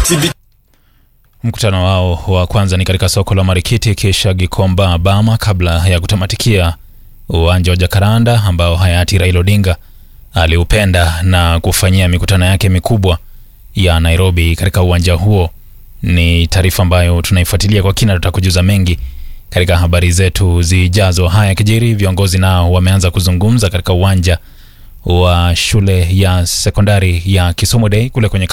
Mkutano wao wa kwanza ni katika soko la Marikiti kisha Gikomba Bama kabla ya kutamatikia uwanja wa Jacaranda ambao hayati Raila Odinga aliupenda na kufanyia mikutano yake mikubwa ya Nairobi katika uwanja huo. Ni taarifa ambayo tunaifuatilia kwa kina, tutakujuza mengi katika habari zetu zijazo. Haya kijiri, viongozi nao wameanza kuzungumza katika uwanja wa shule ya sekondari ya Kisumu Day kule kwenye